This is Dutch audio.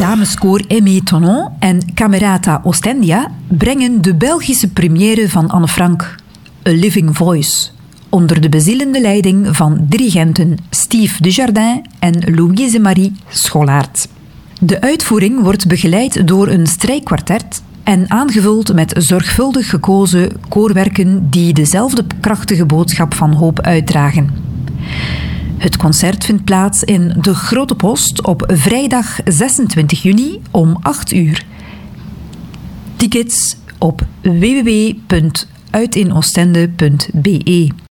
dameskoor Aimé Tonon en Camerata Ostendia brengen de Belgische première van Anne Frank, A Living Voice, onder de bezielende leiding van dirigenten Steve Desjardins en Louise-Marie Scholaert. De uitvoering wordt begeleid door een strijkkwartet en aangevuld met zorgvuldig gekozen koorwerken die dezelfde krachtige boodschap van hoop uitdragen. Het concert vindt plaats in de Grote Post op vrijdag 26 juni om 8 uur. Tickets op www.uitinoostende.be.